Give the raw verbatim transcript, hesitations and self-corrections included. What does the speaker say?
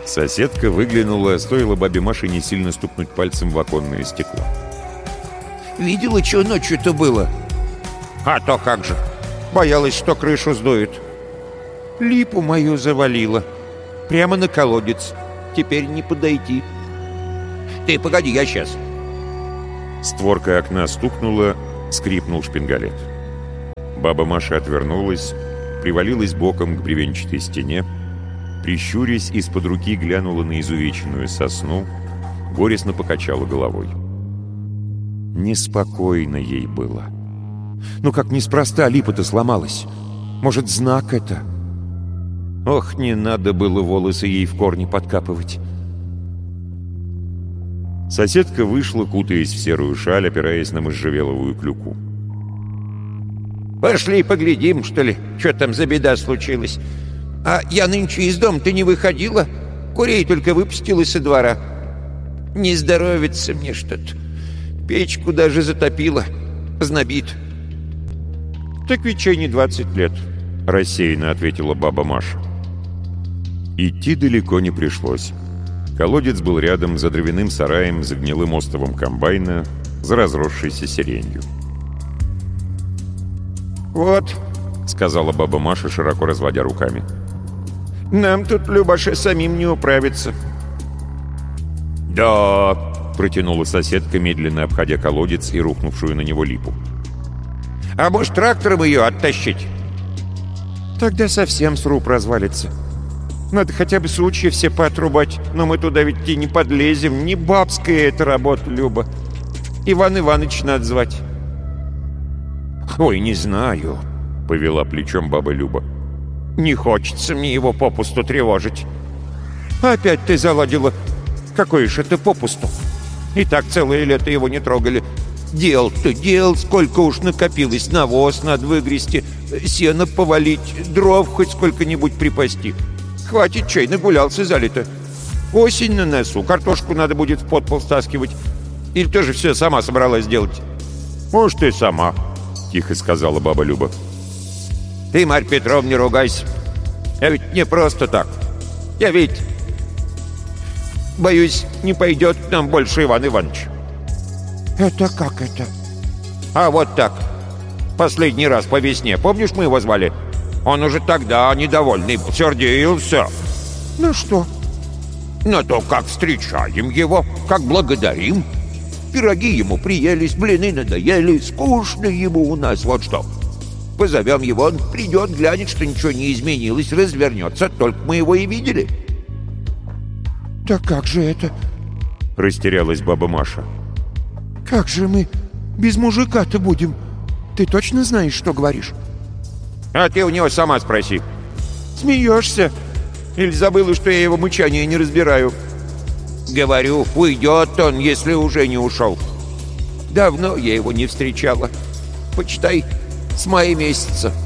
Соседка выглянула, стоило бабе Маше не сильно стукнуть пальцем в оконное стекло. «Видела, что ночью-то было?» «А то как же! Боялась, что крышу сдует. Липу мою завалила. Прямо на колодец. Теперь не подойти. Ты погоди, я сейчас». Створка окна стукнула, скрипнул шпингалет. Баба Маша отвернулась, привалилась боком к бревенчатой стене, прищурясь, из-под руки глянула на изувеченную сосну, горестно покачала головой. Неспокойно ей было. Ну как неспроста липа-то сломалась? Может, знак это? Ох, не надо было волосы ей в корни подкапывать. Соседка вышла, кутаясь в серую шаль, опираясь на можжевеловую клюку. «Пошли поглядим, что ли, что там за беда случилась. А я нынче из дома-то не выходила, курей только выпустила со двора. Не здоровится мне что-то. Печку даже затопила, знобит». «Так ведь чай не двадцать лет», — рассеянно ответила баба Маша. Идти далеко не пришлось. Колодец был рядом, за дровяным сараем, за гнилым остовом комбайна, за разросшейся сиренью. «Вот», — сказала баба Маша, широко разводя руками. «Нам тут, Любаша, самим не управиться». «Да», — протянула соседка, медленно обходя колодец и рухнувшую на него липу. «А может, трактором ее оттащить?» «Тогда совсем сруб развалится. Надо хотя бы сучья все поотрубать, но мы туда ведь и не подлезем. Не бабская эта работа, Люба. Иван Иванович надо звать». «Ой, не знаю», — повела плечом баба Люба. «Не хочется мне его попусту тревожить». «Опять ты заладила. Какое ж это попусту? И так целое лето его не трогали. Дел-то дел, сколько уж накопилось. Навоз надо выгрести, сено повалить, дров хоть сколько-нибудь припасти. Хватит, чай, нагулялся залито. Осень на носу, картошку надо будет в подпол стаскивать. Или тоже все сама собралась делать?» «Может, и сама», — тихо сказала баба Люба. «Ты, Марья Петровна, не ругайся. А ведь не просто так. Я ведь боюсь, не пойдет к нам больше Иван Иванович». «Это как это?» «А вот так. Последний раз по весне, помнишь, мы его звали? Он уже тогда недовольный был, сердился». «Ну что?» «На то, как встречаем его, как благодарим. Пироги ему приелись, блины надоели, скучно ему у нас, вот что. Позовем его, он придет, глянет, что ничего не изменилось, развернется, только мы его и видели». «Да как же это?» — растерялась баба Маша. «Как же мы без мужика-то будем? Ты точно знаешь, что говоришь?» «А ты у него сама спроси». «Смеешься? Или забыла, что я его мычание не разбираю?» «Говорю, уйдет он, если уже не ушел. Давно я его не встречала. Почитай, с мая месяца».